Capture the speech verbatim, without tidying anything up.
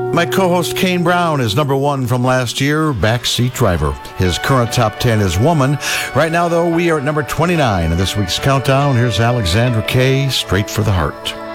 My co-host Kane Brown is number one from last year, Backseat Driver. His current top ten is Woman. Right now, though, we are at number twenty-nine in this week's countdown. Here's Alexandra Kay, Straight for the Heart.